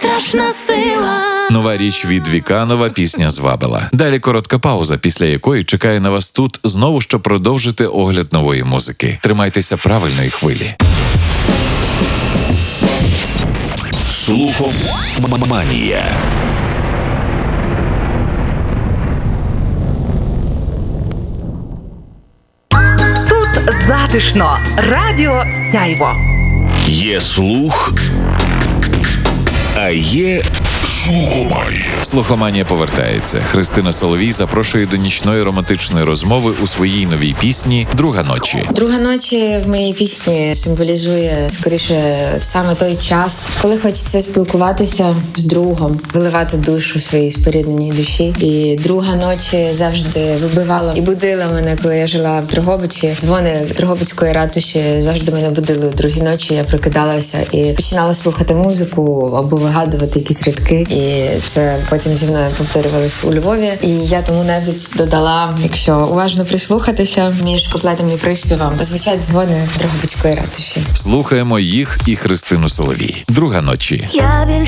страшна сила. Нова річ від Віканова, пісня «Звабила». Далі коротка пауза, після якої чекає на вас тут знову, щоб продовжити огляд нової музики. Тримайтеся правильної хвилі. Слухоманія. Тут затишно. Радіо Сяйво. Є слух, а є слухоманія. Слухоманія повертається. Христина Соловій запрошує до нічної романтичної розмови у своїй новій пісні «Друга ночі». Друга ночі в моїй пісні символізує, скоріше, саме той час, коли хочеться спілкуватися з другом, виливати душу своїй спорідненій душі. І друга ночі завжди вибивала і будила мене, коли я жила в Дрогобичі. Дзвони Дрогобицької ратуші завжди мене будили у другій ночі. Я прокидалася і починала слухати музику або вигадувати якісь рядки. І це потім зі мною повторювалося у Львові. І я тому навіть додала, якщо уважно прислухатися, між куплетом і приспівом звучать дзвони Дрогобицької ратуші. Слухаємо їх і Христину Соловій. «Друга ночі». Я